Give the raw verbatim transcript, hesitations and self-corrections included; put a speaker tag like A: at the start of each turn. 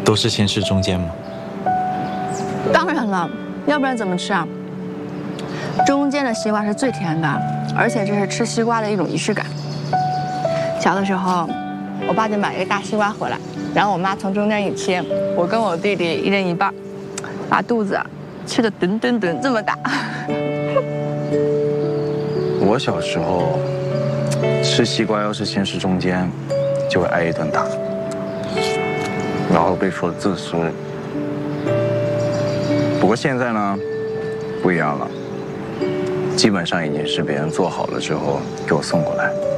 A: 都是先吃中间吗？
B: 当然了，要不然怎么吃啊？中间的西瓜是最甜的，而且这是吃西瓜的一种仪式感。小的时候，我爸就买一个大西瓜回来，然后我妈从中间一切，我跟我弟弟一人一半，把肚子啊吃的墩墩墩这么大。
C: 我小时候吃西瓜，要是先吃中间，就会挨一顿打，然后被说自私。不过现在呢，不一样了，基本上已经是别人做好了之后给我送过来。